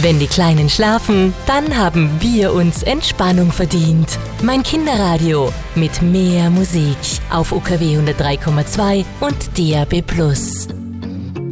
Wenn die Kleinen schlafen, dann haben wir uns Entspannung verdient. Mein Kinderradio mit mehr Musik auf UKW 103,2 und DAB+.